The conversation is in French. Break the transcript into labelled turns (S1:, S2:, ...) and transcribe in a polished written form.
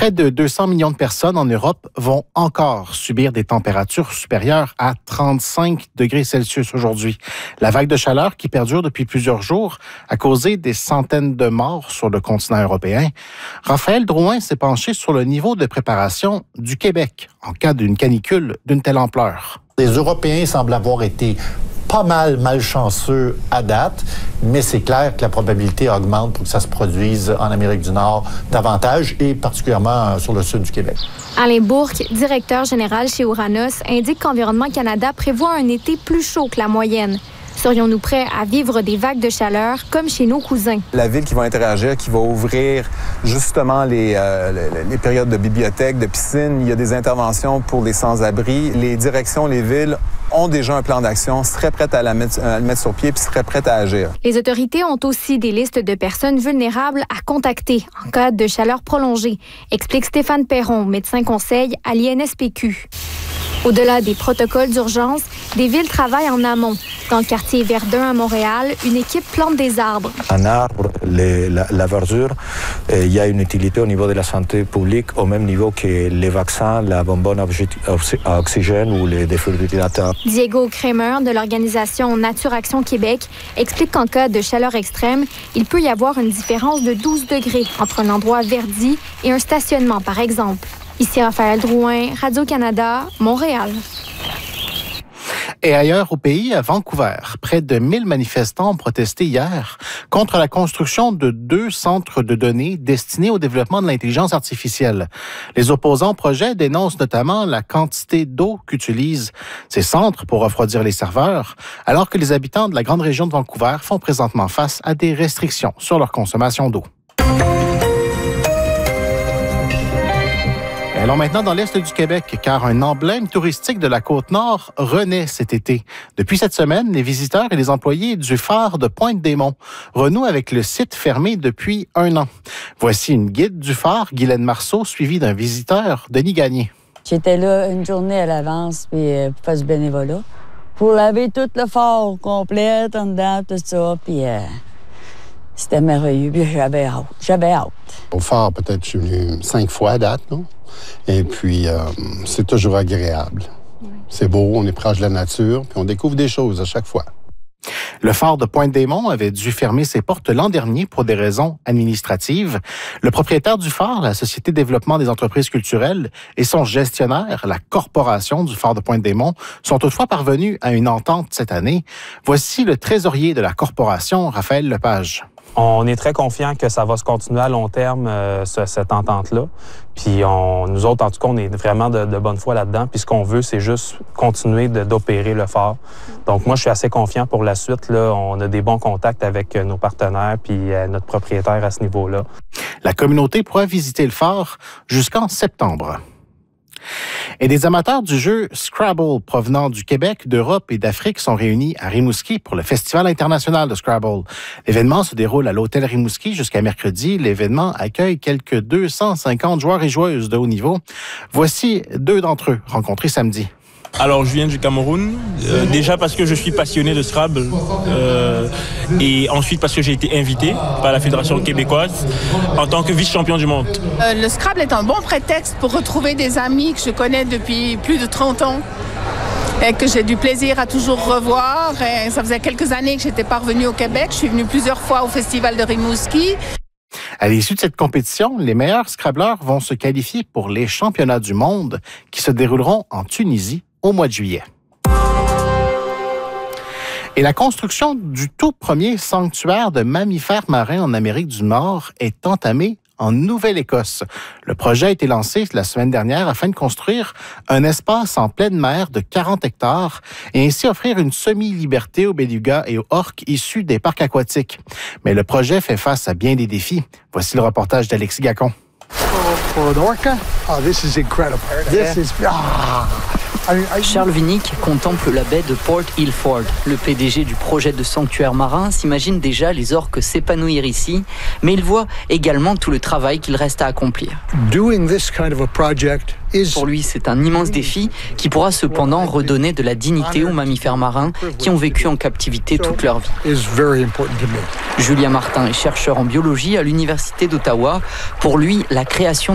S1: Près de 200 millions de personnes en Europe vont encore subir des températures supérieures à 35 degrés Celsius aujourd'hui. La vague de chaleur qui perdure depuis plusieurs jours a causé des centaines de morts sur le continent européen. Raphaël Drouin s'est penché sur le niveau de préparation du Québec en cas d'une canicule d'une telle ampleur.
S2: Les Européens semblent avoir été pas mal malchanceux à date, mais c'est clair que la probabilité augmente pour que ça se produise en Amérique du Nord davantage et particulièrement sur le sud du Québec.
S3: Alain Bourque, directeur général chez Ouranos, indique qu'Environnement Canada prévoit un été plus chaud que la moyenne. Serions-nous prêts à vivre des vagues de chaleur comme chez nos cousins?
S4: La ville qui va interagir, qui va ouvrir justement les périodes de bibliothèques, de piscines, il y a des interventions pour les sans-abri. Les directions, les villes ont déjà un plan d'action, seraient prêtes à le mettre sur pied puis seraient prêtes à agir.
S3: Les autorités ont aussi des listes de personnes vulnérables à contacter en cas de chaleur prolongée, explique Stéphane Perron, médecin conseil à l'INSPQ. Au-delà des protocoles d'urgence, des villes travaillent en amont. Dans le quartier Verdun à Montréal, une équipe plante des arbres.
S5: Un arbre, la verdure, il y a une utilité au niveau de la santé publique au même niveau que les vaccins, la bonbonne à oxygène ou les défibrillateurs.
S3: Diego Kramer de l'organisation Nature Action Québec explique qu'en cas de chaleur extrême, il peut y avoir une différence de 12 degrés entre un endroit verdi et un stationnement, par exemple. Ici Raphaël Drouin, Radio-Canada, Montréal.
S1: Et ailleurs au pays, à Vancouver, près de 1000 manifestants ont protesté hier contre la construction de 2 centres de données destinés au développement de l'intelligence artificielle. Les opposants au projet dénoncent notamment la quantité d'eau qu'utilisent ces centres pour refroidir les serveurs, alors que les habitants de la grande région de Vancouver font présentement face à des restrictions sur leur consommation d'eau. Allons maintenant dans l'est du Québec, car un emblème touristique de la Côte-Nord renaît cet été. Depuis cette semaine, les visiteurs et les employés du phare de Pointe-des-Monts renouent avec le site fermé depuis 1 an. Voici une guide du phare, Guylaine Marceau, suivie d'un visiteur, Denis Gagné.
S6: J'étais là une journée à l'avance puis pour faire du bénévolat. Pour laver tout le phare au complet, en dedans, tout ça, puis c'était merveilleux, puis j'avais hâte.
S7: Au phare, peut-être, je suis venu 5 fois à date, non? Et puis, c'est toujours agréable. C'est beau, on est proche de la nature, puis on découvre des choses à chaque fois.
S1: Le phare de Pointe-des-Monts avait dû fermer ses portes l'an dernier pour des raisons administratives. Le propriétaire du phare, la Société de développement des entreprises culturelles, et son gestionnaire, la Corporation du phare de Pointe-des-Monts, sont toutefois parvenus à une entente cette année. Voici le trésorier de la Corporation, Raphaël Lepage.
S8: On est très confiant que ça va se continuer à long terme, cette entente-là. Puis nous autres, en tout cas, on est vraiment de bonne foi là-dedans. Puis ce qu'on veut, c'est juste continuer d'opérer le phare. Donc moi, je suis assez confiant pour la suite. Là, on a des bons contacts avec nos partenaires puis notre propriétaire à ce niveau-là.
S1: La communauté pourra visiter le phare jusqu'en septembre. Et des amateurs du jeu Scrabble provenant du Québec, d'Europe et d'Afrique sont réunis à Rimouski pour le Festival international de Scrabble. L'événement se déroule à l'hôtel Rimouski jusqu'à mercredi. L'événement accueille quelques 250 joueurs et joueuses de haut niveau. Voici 2 d'entre eux rencontrés samedi.
S9: Alors, je viens du Cameroun, déjà parce que je suis passionné de Scrabble et ensuite parce que j'ai été invité par la Fédération québécoise en tant que vice-champion du monde.
S10: Le Scrabble est un bon prétexte pour retrouver des amis que je connais depuis plus de 30 ans et que j'ai du plaisir à toujours revoir. Et ça faisait quelques années que j'étais pas revenue au Québec. Je suis venue plusieurs fois au Festival de Rimouski.
S1: À l'issue de cette compétition, les meilleurs Scrabbleurs vont se qualifier pour les championnats du monde qui se dérouleront en Tunisie au mois de juillet. Et la construction du tout premier sanctuaire de mammifères marins en Amérique du Nord est entamée en Nouvelle-Écosse. Le projet a été lancé la semaine dernière afin de construire un espace en pleine mer de 40 hectares et ainsi offrir une semi-liberté aux bélugas et aux orques issus des parcs aquatiques. Mais le projet fait face à bien des défis. Voici le reportage d'Alexis Gacon.
S11: For an orca, this is incredible. This is
S12: Charles Vinick contemple la baie de Port Ilford. Le PDG du projet de sanctuaire marin s'imagine déjà les orques s'épanouir ici, mais il voit également tout le travail qu'il reste à accomplir. Pour lui, c'est un immense défi qui pourra cependant redonner de la dignité aux mammifères marins qui ont vécu en captivité toute leur vie. Julien Martin est chercheur en biologie à l'Université d'Ottawa. Pour lui, la création